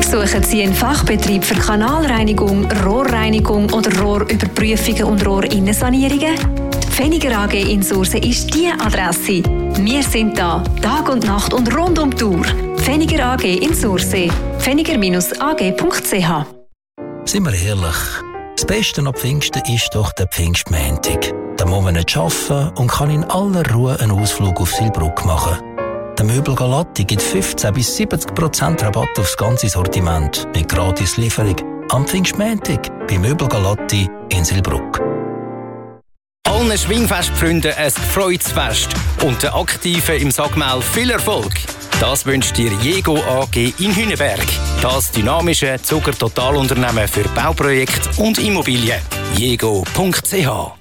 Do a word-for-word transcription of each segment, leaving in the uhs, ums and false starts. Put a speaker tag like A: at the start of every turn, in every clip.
A: Suchen Sie einen Fachbetrieb für Kanalreinigung, Rohrreinigung oder Rohrüberprüfungen und Rohrinnensanierungen? Die Pfenniger A G in Surse ist die Adresse. Wir sind da, Tag und Nacht und rund um die Uhr. Pfenniger A G in Surse. pfenniger A G punkt c h.
B: Sind wir ehrlich, das Beste am Pfingsten ist doch der Pfingstmontag. Da muss man nicht arbeiten und kann in aller Ruhe einen Ausflug auf Silbrugg machen. Der Möbel Galatti gibt fünfzehn bis siebzig Prozent Rabatt aufs ganze Sortiment mit gratis Lieferung am Pfingstmontag bei Möbel Galatti in Silbrugg.
C: Allen Schwingfestfreunden ein gefreutes Fest und den Aktiven im Sagmel viel Erfolg. Das wünscht dir Jego A G in Hünenberg. Das dynamische Zucker-Totalunternehmen für Bauprojekte und Immobilien. jego punkt c h.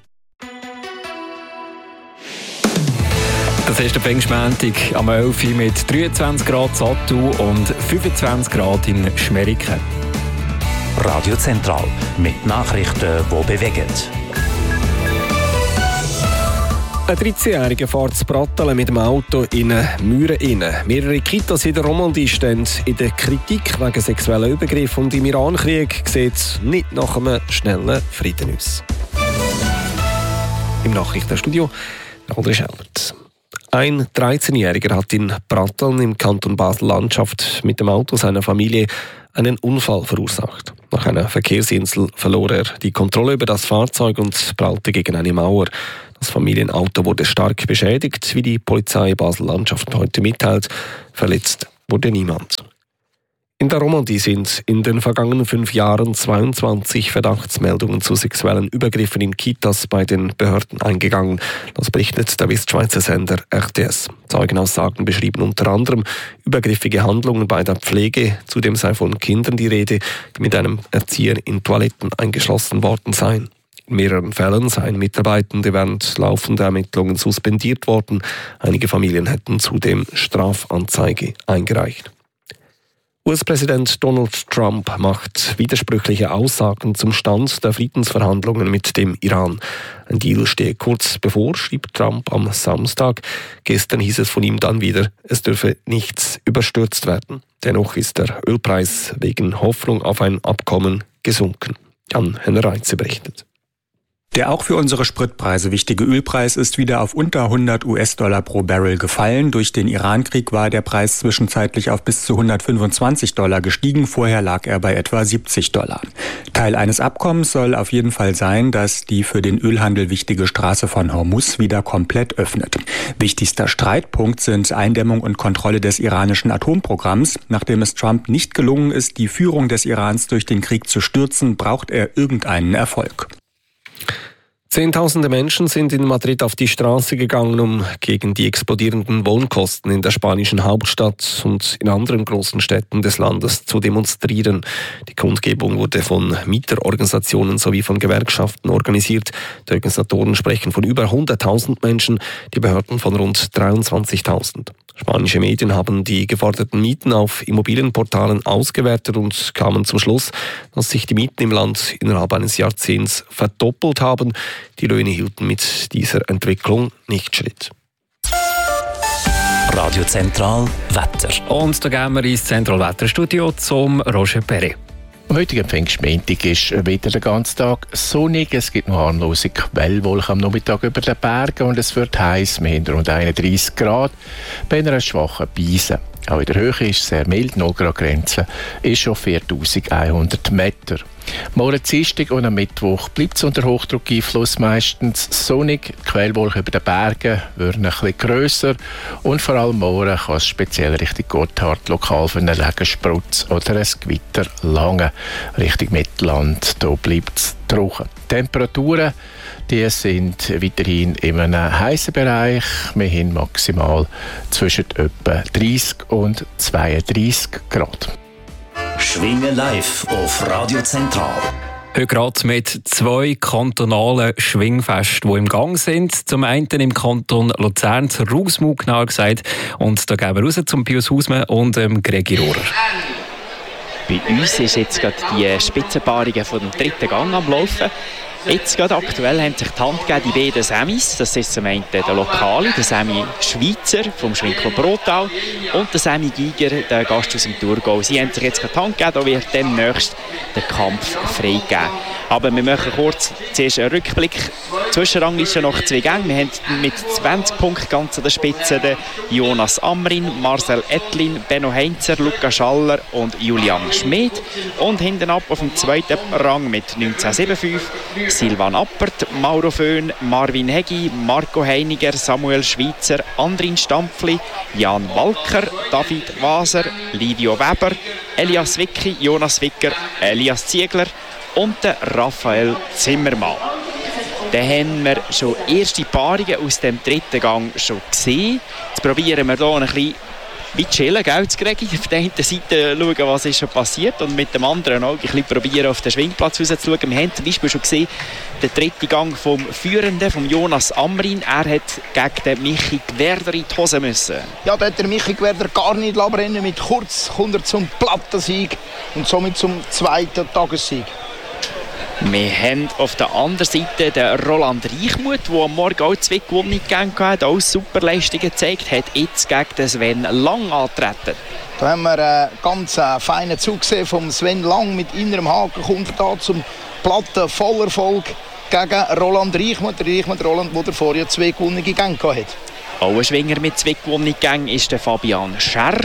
D: Das ist der Pfingstmontag am elf Uhr mit dreiundzwanzig Grad Sattu und fünfundzwanzig Grad in Schmeriken.
E: Radio Zentral mit Nachrichten, die bewegen.
F: Ein dreizehnjähriger fährt zu Pratteln mit dem Auto in eine Mauer rein. Mehrere Kitas in der Romandie stehen in der Kritik wegen sexueller Übergriffe und im Iran-Krieg sieht es nicht nach einem schnellen Frieden aus. Im Nachrichtenstudio André Schellert. Ein dreizehnjähriger hat in Pratteln im Kanton Basel-Landschaft mit dem Auto seiner Familie einen Unfall verursacht. Nach einer Verkehrsinsel verlor er die Kontrolle über das Fahrzeug und prallte gegen eine Mauer. Das Familienauto wurde stark beschädigt, wie die Polizei Basel-Landschaft heute mitteilt. Verletzt wurde niemand. In der Romandie sind in den vergangenen fünf Jahren zweiundzwanzig Verdachtsmeldungen zu sexuellen Übergriffen in Kitas bei den Behörden eingegangen. Das berichtet der Westschweizer Sender R T S. Zeugenaussagen beschrieben unter anderem übergriffige Handlungen bei der Pflege. Zudem sei von Kindern die Rede, die mit einem Erzieher in Toiletten eingeschlossen worden seien. In mehreren Fällen seien Mitarbeitende während laufender Ermittlungen suspendiert worden. Einige Familien hätten zudem Strafanzeige eingereicht. U S-Präsident Donald Trump macht widersprüchliche Aussagen zum Stand der Friedensverhandlungen mit dem Iran. Ein Deal stehe kurz bevor, schrieb Trump am Samstag. Gestern hieß es von ihm dann wieder, es dürfe nichts überstürzt werden. Dennoch ist der Ölpreis wegen Hoffnung auf ein Abkommen gesunken. Jan Henner Reitze berichtet.
G: Der auch für unsere Spritpreise wichtige Ölpreis ist wieder auf unter hundert US-Dollar pro Barrel gefallen. Durch den Iran-Krieg war der Preis zwischenzeitlich auf bis zu hundertfünfundzwanzig Dollar gestiegen. Vorher lag er bei etwa siebzig Dollar. Teil eines Abkommens soll auf jeden Fall sein, dass die für den Ölhandel wichtige Straße von Hormuz wieder komplett öffnet. Wichtigster Streitpunkt sind Eindämmung und Kontrolle des iranischen Atomprogramms. Nachdem es Trump nicht gelungen ist, die Führung des Irans durch den Krieg zu stürzen, braucht er irgendeinen Erfolg.
F: Zehntausende Menschen sind in Madrid auf die Straße gegangen, um gegen die explodierenden Wohnkosten in der spanischen Hauptstadt und in anderen großen Städten des Landes zu demonstrieren. Die Kundgebung wurde von Mieterorganisationen sowie von Gewerkschaften organisiert. Die Organisatoren sprechen von über hunderttausend Menschen, die Behörden von rund dreiundzwanzigtausend. Spanische Medien haben die geforderten Mieten auf Immobilienportalen ausgewertet und kamen zum Schluss, dass sich die Mieten im Land innerhalb eines Jahrzehnts verdoppelt haben. Die Löhne hielten mit dieser Entwicklung nicht Schritt.
E: Radio Zentral Wetter.
D: Und da gehen wir ins Zentralwetterstudio zum Roger Perret.
H: Am heutigen Pfingstmontag ist wieder den ganzen Tag sonnig. Es gibt noch harmlose Quellwolken am Nachmittag über den Bergen und es wird heiß. Wir haben rund einunddreissig Grad bei einer schwachen Brise. Auch in der Höhe ist es sehr mild, null Grad Grenze ist schon viertausendeinhundert Meter. Morgen Dienstag und am Mittwoch bleibt es unter Hochdruckeinfluss meistens sonnig. Die Quellwolken über den Bergen werden ein bisschen grösser und vor allem morgen kann es speziell Richtung Gotthard lokal für einen Regensprutz oder ein Gewitter langen. Richtung Mittelland, da bleibt es trocken. Temperaturen die sind weiterhin in einem heißen Bereich. Wir haben maximal zwischen etwa dreißig und zweiunddreissig Grad.
E: Schwingen live auf Radio Zentral.
D: Heute gerade mit zwei kantonalen Schwingfesten, die im Gang sind. Zum einen im Kanton Luzern, zur Rausmu genauer gesagt. Und da gehen wir raus zum Pius Hausmann und ähm, Gregi Rohrer.
I: Bei uns ist jetzt gerade die Spitzenpaarung vom dritten Gang am Laufen. Jetzt gerade aktuell haben sich die Hand gegeben, die beiden Semis. Das ist zum einen der Lokale, der Semi Schweizer vom Schwingclub Rottal und der Semi Giger, der Gast aus dem Thurgau. Sie haben sich jetzt gerade die Hand gegeben, da wird demnächst der Kampf freigegeben. Aber wir machen kurz zuerst einen Rückblick. Zwischenrang ist ja noch zwei Gänge. Wir haben mit zwanzig Punkten ganz an der Spitze den Jonas Amrin, Marcel Ettlin, Benno Heinzer, Luca Schaller und Julian Schmid. Und hinten ab auf dem zweiten Rang mit neunzehn Komma fünfundsiebzig Silvan Appert, Mauro Föhn, Marvin Hegi, Marco Heiniger, Samuel Schweitzer, Andrin Stampfli, Jan Walker, David Waser, Livio Weber, Elias Wicki, Jonas Wicker, Elias Ziegler und der Raphael Zimmermann. Dann haben wir schon erste Paarungen aus dem dritten Gang schon gesehen. Jetzt probieren wir hier ein bisschen wie chillen, gell, zu Gregi. Auf der einen Seite schauen, was ist schon passiert und mit dem anderen auch ein bisschen probieren, auf den Schwingplatz rauszuschauen. Wir haben zum Beispiel schon gesehen, den dritten Gang vom Führenden, vom Jonas Amrin. Er hat gegen den Michi Gwerder in die Hose müssen.
J: Ja, da hat der Michi Gwerder gar nicht rennen. Mit kurz kommt er zum Plattensieg und somit zum zweiten Tagessieg.
I: Wir haben auf der anderen Seite den Roland Reichmuth, der am Morgen auch zwei Gewonnene gegeben hat, auch Superleistungen gezeigt hat, jetzt gegen den Sven Lang antreten.
J: Da haben wir einen ganz feinen Zug gesehen vom Sven Lang. Mit innerem Haken kommt er da zum Platten Vollerfolg gegen Roland Reichmuth. Der Reichmuth Roland, der vorher zwei gewonnene Gänge hatte.
I: Auch ein Schwinger mit zwei gewonnenen Gängen war der Fabian Scherr.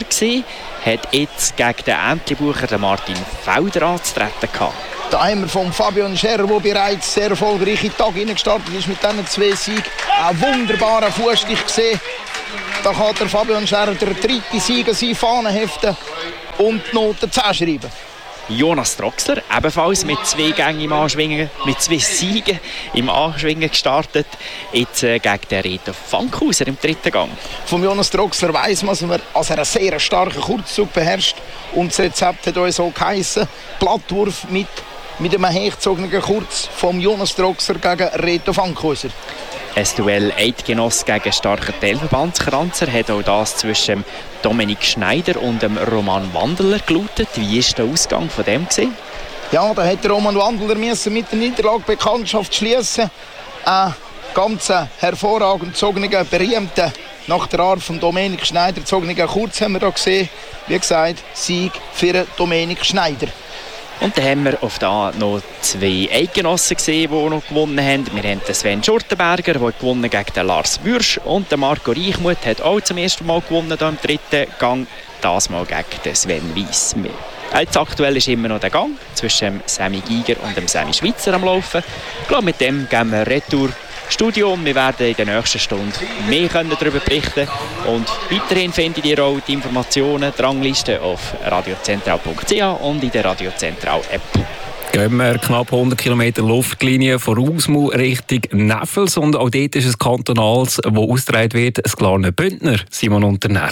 I: Er hat jetzt gegen den Entlebucher, den Martin Felder, anzutreten gehabt.
J: Da haben wir von Fabian Scherr, der bereits sehr erfolgreich in den Tag gestartet ist mit diesen zwei Siegen. Einen wunderbaren Fußstich gesehen. Da kann der Fabian Scherr der dritte Sieg an seine Fahne heften und die Noten zehn schreiben.
I: Jonas Troxler, ebenfalls mit zwei Gängen im Anschwingen, mit zwei Siegen im Anschwingen gestartet. Jetzt äh, gegen den Reto Fankhauser im dritten Gang.
J: Von Jonas Troxler weiss man, dass er einen sehr starken Kurzzug beherrscht. Und das Rezept hat auch so geheissen: Plattwurf mit, mit einem hechtzogenen Kurz vom Jonas Troxler gegen Reto Fankhauser.
I: Ein Duell Eidgenoss gegen starken Teilverbandskranzer hat auch das zwischen Dominik Schneider und dem Roman Wandeler gelautet. Wie war der Ausgang von dem gewesen?
J: Ja, da hat der Roman Wandeler müssen mit der Niederlage Bekanntschaft schließen. Ein ganz hervorragend gezogener, berühmter, nach der Art von Dominik Schneider gezogener Kurz haben wir hier gesehen. Wie gesagt, Sieg für Dominik Schneider.
I: Und dann haben wir auf da noch zwei Eidgenossen gesehen, die noch gewonnen haben. Wir haben den Sven Schurtenberger, der gewonnen gegen den Lars Würsch, und der Marco Reichmuth hat auch zum ersten Mal gewonnen hier im dritten Gang, das mal gegen den Sven Weiss. Jetzt aktuell ist immer noch der Gang zwischen dem Semi Giger und dem Semi Schweitzer am Laufen. Ich glaube, mit dem gehen wir retour Studio und wir werden in der nächsten Stunde mehr darüber berichten. Und weiterhin findet ihr auch die Informationen, die Rangliste auf radiozentral punkt c h und in der Radiozentral App.
D: Gehen wir knapp hundert Kilometer Luftlinie von Rausmau Richtung Neffels und auch dort ist es Kantonals, das ausgetragen wird, das Glarner Bündner. Simon Unternär.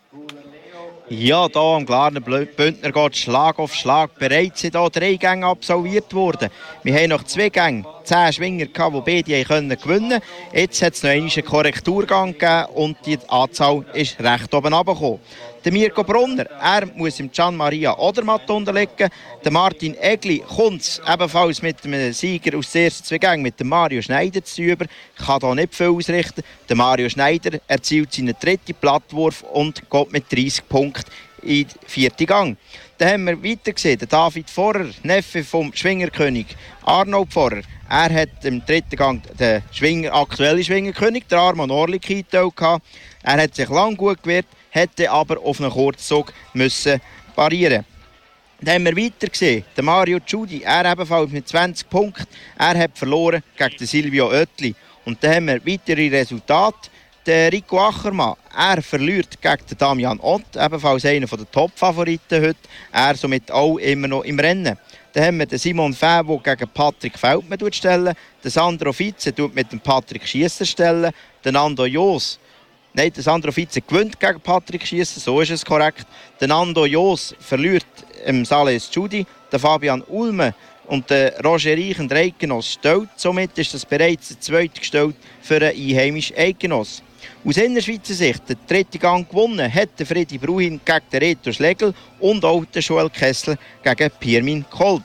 K: Ja, hier am Glarner Bündner geht Schlag auf Schlag. Bereits sind hier drei Gänge absolviert worden. Wir haben noch zwei Gänge, zehn Schwinger, die beide gewinnen konnten. Jetzt hat es noch einen Korrekturgang gegeben und die Anzahl ist recht oben runtergekommen. Der Mirko Brunner, er muss im Gian Maria Odermatt unterlegen. Der Martin Egli kommt ebenfalls mit dem Sieger aus den ersten zwei Gängen, mit dem Mario Schneider zu über. Kann hier nicht viel ausrichten. Der Mario Schneider erzielt seinen dritten Plattwurf und geht mit dreißig Punkten in den vierten Gang. Dann haben wir weiter gesehen, der David Pforrer, Neffe vom Schwingerkönig Arnold Pforrer. Er hat im dritten Gang den Schwinger, aktuellen Schwingerkönig, der Armand Orlik, gehabt. Er hat sich lang gut gewehrt, hätte aber auf einen Kurzzug müssen parieren. Dann haben wir weiter gesehen, der Mario Giudi, er ebenfalls mit zwanzig Punkten. Er hat verloren gegen den Silvio Oetli. Und dann haben wir weitere Resultate. Der Rico Achermann, er verliert gegen den Damian Ott, ebenfalls einer der Top-Favoriten heute. Er somit auch immer noch im Rennen. Dann haben wir den Simon Fäbo gegen Patrick Feldmann stellen. Den Sandro Fitze tut mit dem Patrick Schiesser stellen. Den Nando Jos, nein, der Sandro Fitze gewinnt gegen Patrick Schiesser, so ist es korrekt. Der Nando Jos verliert im Sales Giudi. Der Fabian Ulme und der Roger Reichen, der Eidgenoss, stellt. Somit ist das bereits der zweite gestellt für einen einheimischen Eidgenoss. Aus Innerschweizer Sicht der dritte Gang gewonnen hat der Freddy Bruhin gegen den Reto Schlegel und auch der Joel Kessler gegen Pirmin Kolb.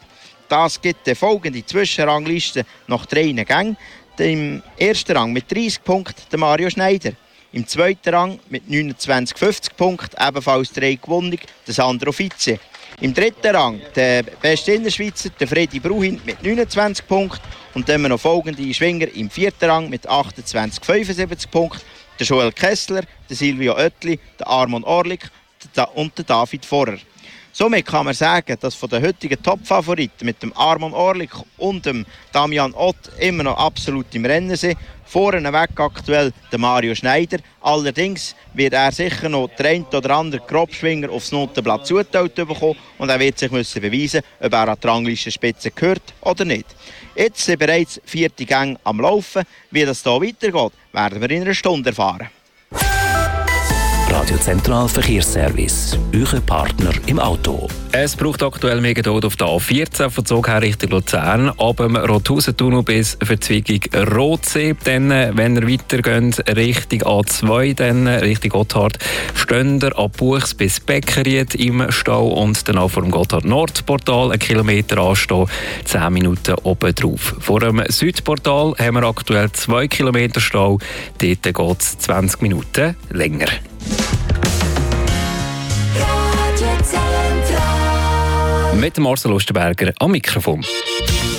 K: Das gibt die folgende Zwischenrangliste nach drei Gängen. Im ersten Rang mit dreißig Punkten der Mario Schneider. Im zweiten Rang mit neunundzwanzig fünfzig Punkten, ebenfalls drei gewonnen, der Sandro Fitze. Im dritten Rang der beste Innerschweizer, der Freddy Bruhin mit neunundzwanzig Punkten. Und dann haben wir noch folgende Schwinger im vierten Rang mit achtundzwanzig fünfundsiebzig Punkten. Der Joel Kessler, der Silvio Oetli, der Armon Orlik und der David Vorer. Somit kann man sagen, dass von den heutigen Top-Favoriten mit dem Armon Orlik und dem Damian Ott immer noch absolut im Rennen sind. Vorne weg aktuell der Mario Schneider. Allerdings wird er sicher noch der ein oder andere Grobschwinger aufs Notenblatt zugeteilt bekommen und er wird sich müssen beweisen, ob er an die Ranglistenspitze gehört oder nicht. Jetzt sind bereits vierte Gänge am Laufen. Wie das hier weitergeht, werden wir in einer Stunde erfahren.
E: Radio Zentral Verkehrsservice, euer Partner im Auto.
D: Es braucht aktuell mehr Geduld auf der A vierzehn von Zug her Richtung Luzern, ab dem Rothausen-Tunnel bis Verzweigung Rotsee. Dann, wenn ihr weitergeht, Richtung A zwei, dann Richtung Gotthard, steht ihr ab Buchs bis Beckeried im Stau und dann auch vor dem Gotthard-Nord-Portal einen Kilometer anstehen, zehn Minuten oben drauf. Vor dem Südportal haben wir aktuell zwei Kilometer Stau, dort geht es zwanzig Minuten länger. Mit Marcel Osterberger am Mikrofon.